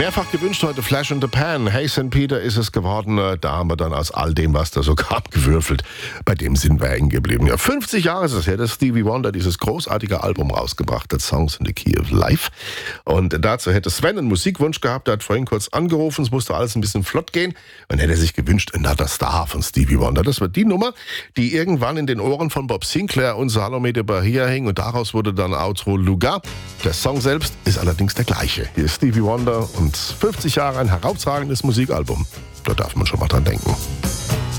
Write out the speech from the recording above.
Mehrfach gewünscht heute Flash in the Pan. Hey St. Peter ist es geworden. Da haben wir dann aus all dem, was da so kam, gewürfelt. Bei dem sind wir hängen geblieben. Ja, 50 Jahre ist es her, dass Stevie Wonder dieses großartige Album rausgebracht hat, Songs in the Key of Life. Und dazu hätte Sven einen Musikwunsch gehabt. Er hat vorhin kurz angerufen. Es musste alles ein bisschen flott gehen. Und hätte sich gewünscht, Another Star von Stevie Wonder. Das war die Nummer, die irgendwann in den Ohren von Bob Sinclair und Salome de Bahia hing. Und daraus wurde dann Outro Lugar. Der Song selbst ist allerdings der gleiche. Hier ist Stevie Wonder und 50 Jahre ein herausragendes Musikalbum. Da darf man schon mal dran denken.